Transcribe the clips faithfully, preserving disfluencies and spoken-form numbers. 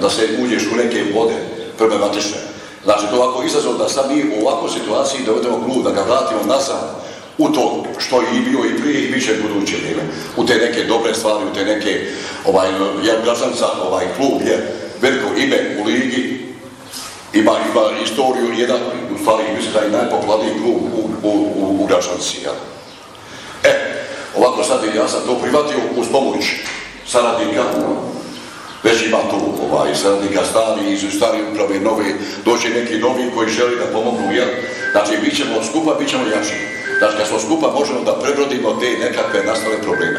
da se uđeš u neke vode problematične. Znači, to ovako izazov da sad mi u ovakvoj situaciji dovedemo klub, da ga vratimo nazad u to što je i bio i prije i biće buduće vrijeme. U te neke dobre stvari, u te neke, ovaj, jer Gračanca, ovaj klub je veliko ime u ligi, ima, ima istoriju, jedan, u stvari, mislim da je najpopularniji klub u, u, u, u Gračanci. Ja. E, ovako sad ja sam to prihvatio uz pomoć saradnika, već ima tu ovaj, saradnika stari, iz stari uprave, nove, doće neki novi koji želi da pomognu, jel? Znači, mi ćemo skupa, bit ćemo jači. Znači, kad smo skupa, možemo da prebrodimo te nekakve nastale probleme.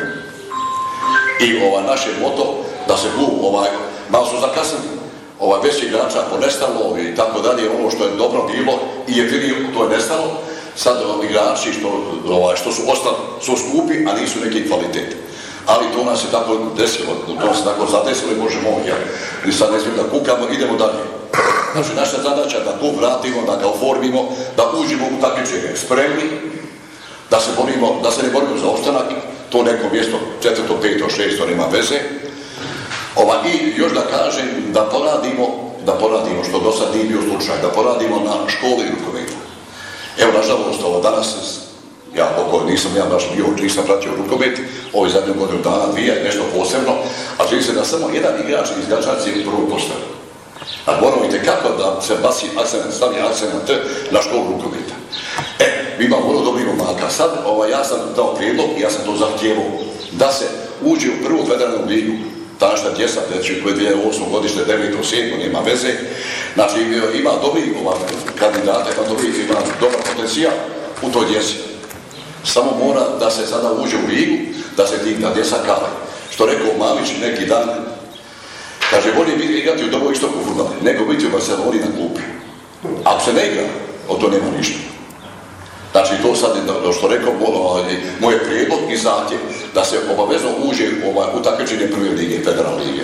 I ovaj, naše moto, da se klub, ovaj, malo su zakasnili, ovaj, već igrača ponestalo i tako dalje, ono što je dobro bilo i je vidio, to je nestalo. Sad ovaj, igrači što, ovaj, što su ostali, su skupi, a nisu neki kvaliteti. Ali to nas je tako desilo, to nas je tako zadesilo i Bože moj, ja. I sad ne smijem da kukamo, idemo dalje. Znači, naša zadaća da klub vratimo, da ga oformimo, da uđemo u takmičenje spremni, da se borimo, da se ne borimo za opstanak, to neko mjesto, četvrto, peto, šesto, nema veze. Ova, i još da kažem, da poradimo, da poradimo, što do sad nije bio slučaj, da poradimo na školi i rukometu. Evo, nažalost, ovo danas, ja oko nisam ja baš bio, nisam pratio rukomet, ovih zadnju godinu dana, dvije, nešto posebno, a čini se da samo jedan igrač iz Gračanci je u prvoj postavi. A moramo i tekako da se basi akcent, stavi akcent na školu rukometa. E, mi imamo vrlo dobri momaka. Sad, ovaj, ja sam dao prijedlog, ja sam to zahtjevao, da se uđe u prvu federalnu ligu. Današnja djeca, znači koje dvije tisuće osme godište, deveto, sedmo, nema veze. Znači, ima dobri ovaj, kandidate, ima dobri, ima dobar potencijal u toj djeci. Samo mora da se sada uđe u ligu, da se ti ta djeca kale. Što rekao Mamić neki dan, kaže, bolje biti igrati u Domovi istoku fudbala, nego biti u Barceloni na klupi. Ako se ne igra, od to nema ništa. Znači, to sad je, što rekao, moje prijedlog i zahtjev, da se obavezno uđe u takmičenje prve lige, federalne lige.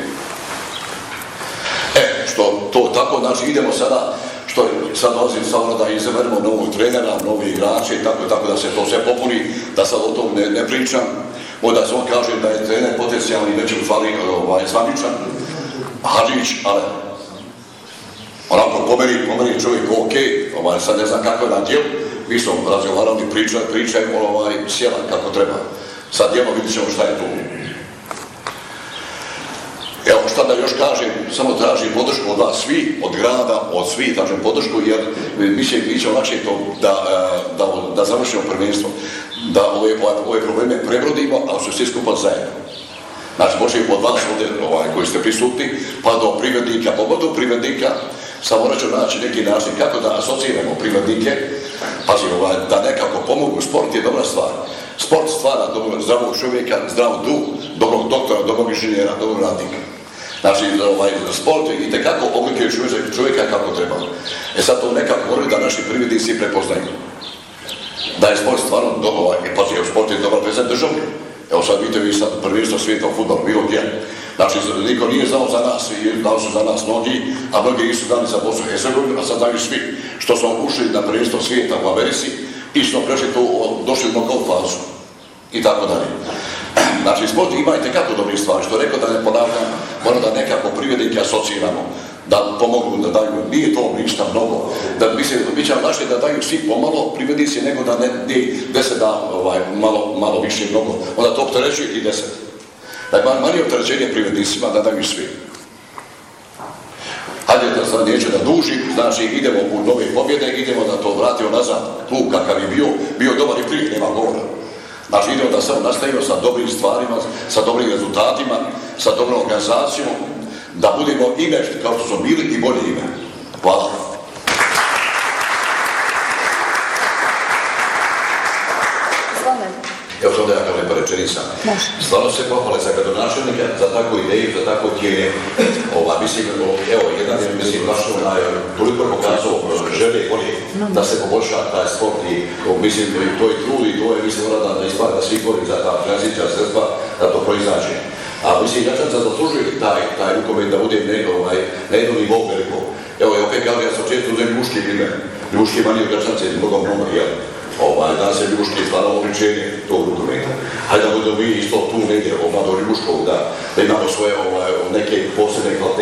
E, što to tako, znači, idemo sada, što sad dolazim samo da izaberemo novog trenera, novi igrače i tako, tako da se to sve popuni, da sad o tom ne, ne pričam. Onda se on kaže da je trener potencijalni već u fali ovaj, zvaničan, Hadžić, ali onako pomeri, pomeri čovjek ok, ovaj, sad ne znam kako je na djelu, mi smo razgovarali, pričaju, pričaju, ovaj, sjela kako treba. Sad djelo vidit ćemo šta je tu. Evo šta da još kažem, samo tražim podršku od vas svi, od grada, od svi, tražim podršku jer mislim mi ćemo lakše to da, da, da završimo prvenstvo, da ove, ove probleme prebrodimo, ali su svi skupa zajedno. Znači, može i od vas ovdje ovaj, koji ste prisutni, pa do privrednika, pogotovo privrednika, samo morat ću naći neki način kako da asociramo privrednike, pazi, ovaj, da nekako pomogu. Sport je dobra stvar. Sport stvara zdravog čovjeka, zdrav duh, dobrog doktora, dobrog inženjera, dobrog radnika. Znači, ovaj, sport i tekako oblikuje čovjeka kako treba. E sad to nekako moraju da naši privrednici prepoznaju. Da je sport stvarno dobro, ovaj, pazi, sport je dobar prezent državni. Evo sad vidite vi sad prvenstvo svijeta u fudbalu, bilo gdje. Znači, niko nije znao za nas, dao su za nas mnogi, a mnogi nisu dali za Bosnu i Hercegovinu, a sad daju svi. Što smo ušli na prvenstvo svijeta u Americi i smo prešli to, došli u knockout fazu. I tako dalje. Znači, sport ima i tekako dobri stvari, što rekao da ne ponavljam, mora da nekako privrednike asociramo, da pomogu, da daju, nije to ništa mnogo, da mislim, bit će naše da daju svi pomalo privrednici, nego da ne, ne deset da ovaj, malo, malo više mnogo, onda to opterećuje i deset. Da je manje opterećenje privrednicima da daju svi. Hajde da sad neće da duži, znači idemo u nove pobjede, idemo da to vratimo nazad, klub kakav je bio, bio dobar i prije, nema govora. Znači idemo da samo nastavimo sa dobrim stvarima, sa dobrim rezultatima, sa dobrom organizacijom, da budemo ime kao što smo bili i bolje ime. Hvala. Evo što da ja kažem pa rečenica. Stvarno se pohvale za gradonačelnika, za takvu ideju, za takvu tijene. Ova, mislim, evo, jedan je, mislim, baš onaj, toliko je pokazao želje i volje da se poboljša taj sport i, mislim, to je trud i to je, mislim, mora da ispada da svi gori za ta financijska sredstva, da to proizađe. A mislim, Gračanca zaslužuje taj, taj rukomet da bude ne, ovaj, na jednom nivou veliko. Evo, ja opet kažem, ja sam često uzem Ljubuški primjer. Ljubuški je manji od Gračance, mnogo mnogo, jel? Ovaj, danas je Ljubuški stvarno obličenje tog rukometa. Hajde da budemo mi isto tu negdje, ovaj, do Ljubuškog, da, da imamo svoje ovaj, neke posebne kvalitete.